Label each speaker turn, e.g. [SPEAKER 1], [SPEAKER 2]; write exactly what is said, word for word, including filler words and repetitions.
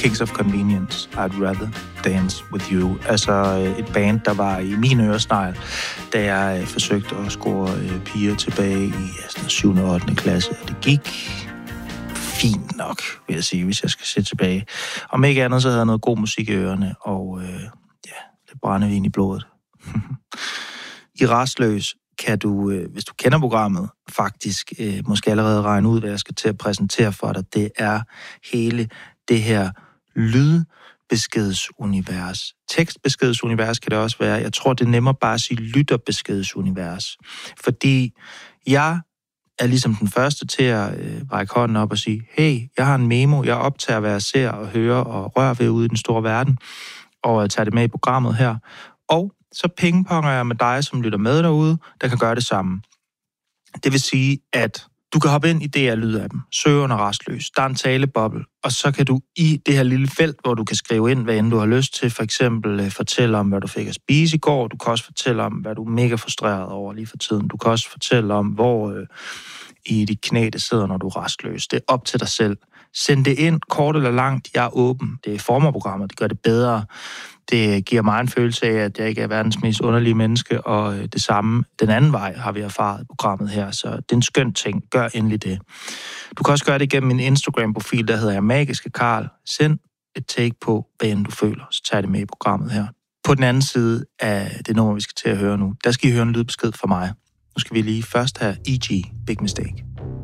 [SPEAKER 1] Kings of Convenience, I'd Rather Dance With You. Altså et band, der var i min øresnegl, da jeg forsøgte at score piger tilbage i ja, syvende og ottende klasse. Det gik fint nok, vil jeg sige, hvis jeg skal se tilbage. Om ikke andet, så havde jeg noget god musik i ørerne, og øh, ja, lidt brændevin i blodet. I Rastløs kan du, øh, hvis du kender programmet, faktisk øh, måske allerede regne ud, hvad jeg skal til at præsentere for dig. Det er hele det her lydbeskedsunivers. Tekstbeskedsunivers kan det også være. Jeg tror, det er nemmere bare at sige lytterbeskedsunivers. Fordi jeg er ligesom den første til at øh, række hånden op og sige, hey, jeg har en memo, jeg optager, hvad jeg ser og hører og rører ved ude i den store verden, og jeg tager det med i programmet her. Og så pingponger jeg med dig, som lytter med derude, der kan gøre det samme. Det vil sige, at du kan hoppe ind i D R-lydappen, søge under Rastløs, der er en taleboble, og så kan du i det her lille felt, hvor du kan skrive ind, hvad end du har lyst til, for eksempel uh, fortælle om, hvad du fik at spise i går, du kan også fortælle om, hvad du er mega frustreret over lige for tiden, du kan også fortælle om, hvor uh, i dit knæ det sidder, når du er rastløs. Det er op til dig selv. Send det ind, kort eller langt, jeg er åben. Det er formerprogrammet, det gør det bedre. Det giver mig en følelse af, at jeg ikke er verdens mest underlige menneske, og det samme, den anden vej, har vi erfaret i programmet her, så det er en skøn ting. Gør endelig det. Du kan også gøre det gennem min Instagram-profil, der hedder jeg Magiske Karl. Send et take på, hvad end du føler, så tag det med i programmet her. På den anden side af det nummer, vi skal til at høre nu, der skal I høre en lydbesked fra mig. Nu skal vi lige først have E G, Big Mistake.